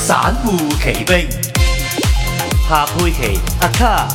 散戶奇兵，夏佩琪阿卡。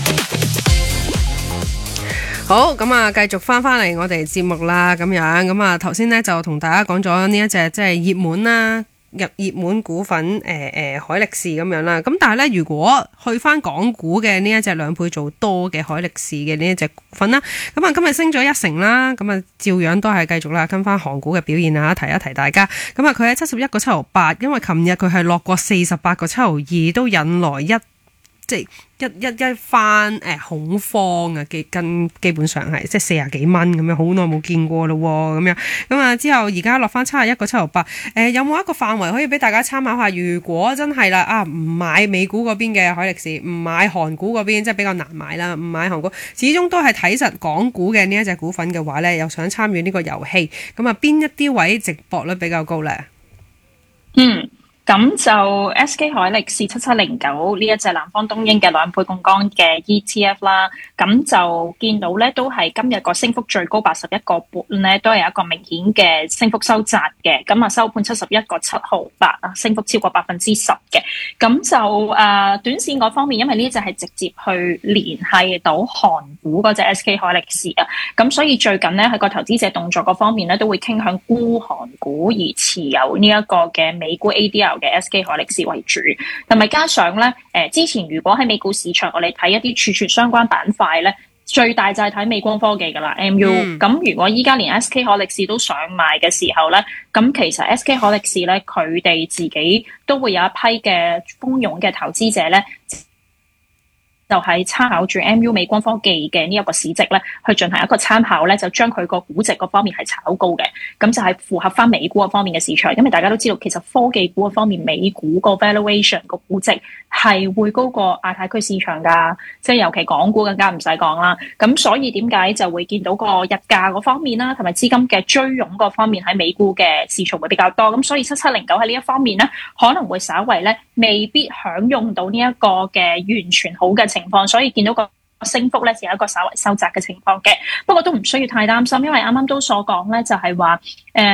好，咁啊，繼續翻嚟我哋節目啦，咁樣咁啊，頭先咧就同大家講咗呢一隻即係熱門啦，熱門股份海力士咁樣啦。咁但係咧，如果去翻港股嘅呢一隻2倍做多嘅海力士嘅呢一隻股份啦，咁啊今日升咗1成啦，咁啊照樣都係繼續啦，跟翻韓股嘅表現啊，提一提大家。咁啊，佢喺71個7毫8，因為琴日佢係落過48個7毫2，都引來一番恐慌啊！基本上係即係40幾蚊咁樣，好耐冇見過咯喎，咁樣咁啊之後而家落翻71個7毫8，有冇一個範圍可以俾大家參考下？如果真係啦唔買美股嗰邊嘅海力士，唔買韓股嗰邊，即係比較難買啦，唔買韓股，始終都係睇實港股嘅呢一隻股份嘅話呢，又想參與呢個遊戲，咁啊邊一啲位值博率比較高呢？ 咁就 SK 海力士7709呢一隻南方東英嘅2倍槓桿嘅 ETF 啦，咁就見到咧都係今日個升幅最高81個半咧，都係一個明顯嘅升幅收窄嘅，咁啊收盤71個7毫8啊，升幅超過10%嘅。咁就短線嗰方面，因為呢隻係直接去聯繫到韓股嗰隻 SK 海力士啊，咁所以最近咧喺個投資者動作嗰方面咧，都會傾向沽韓股而持有呢一個嘅美股 ADR 嘅 SK 海力士為主，同埋加上咧，之前如果喺美股市場我哋睇一啲儲存相關板塊咧，最大就係睇美光科技噶啦 MU。咁如果依家連 SK 海力士都想買嘅時候咧，咁其實 SK 海力士咧，佢哋自己都會有一批嘅蜂擁嘅投資者咧，就係參考住 MU 美光科技嘅呢一個市值咧，去進行一個參考咧，就將佢個估值嗰方面係炒高嘅，咁就係符合翻美股嗰方面嘅市場。因為大家都知道，其實科技股嗰方面美股個 valuation 個估值係會高過亞太區市場㗎，即係尤其港股更加唔使講啦。咁所以點解就會見到個日價嗰方面啦，同埋資金嘅追湧嗰方面喺美股嘅市場會比較多。咁所以7709喺呢一方面咧，可能會稍為咧未必享用到呢一個嘅完全好嘅情況，所以見到個升幅咧，是有一個稍為收窄嘅情況嘅。不過都唔需要太擔心，因為啱啱都所講咧，就係話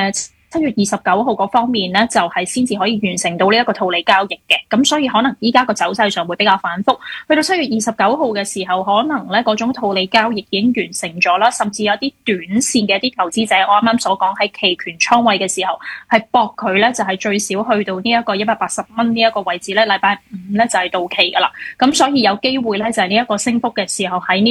7月29號嗰方面咧，就係先至可以完成到呢一個套利交易嘅，咁所以可能依家個走勢上會比較反覆。去到7月29號嘅時候，可能咧嗰種套利交易已經完成咗啦，甚至有啲短線嘅一啲投資者，我啱啱所講喺期權倉位嘅時候，係搏佢咧就係最少去到呢一個180蚊呢一個位置咧，禮拜五咧就係到期噶啦，咁所以有機會咧就係呢一個升幅嘅時候喺呢